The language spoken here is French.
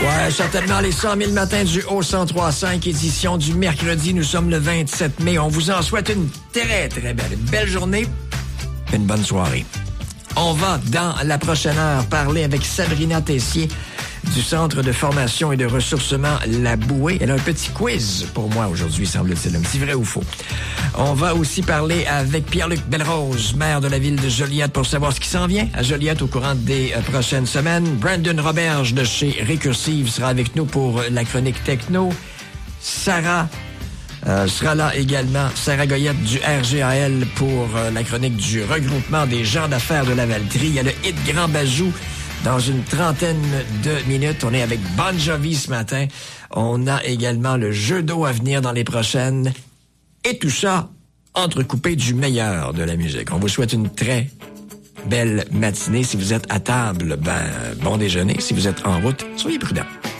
Ouais, certainement les 100 000 matins du Haut 103.5, édition du mercredi. Nous sommes le 27 mai. On vous en souhaite une très, très belle journée. Une bonne soirée. On va, dans la prochaine heure, parler avec Sabrina Tessier du Centre de formation et de ressourcement La Bouée. Elle a un petit quiz pour moi aujourd'hui, semble-t-il. Un petit vrai ou faux. On va aussi parler avec Pierre-Luc Belrose, maire de la ville de Joliette, pour savoir ce qui s'en vient à Joliette au courant des prochaines semaines. Brandon Roberge de chez Récursive sera avec nous pour la chronique techno. Sarah sera là également. Sarah Goyette du RGAL pour la chronique du regroupement des gens d'affaires de la Valtrie. Il y a le hit Grand Bajou dans une trentaine de minutes. On est avec Bon Jovi ce matin. On a également le jeu d'eau à venir dans les prochaines. Et tout ça entrecoupé du meilleur de la musique. On vous souhaite une très belle matinée. Si vous êtes à table, bon déjeuner. Si vous êtes en route, soyez prudents.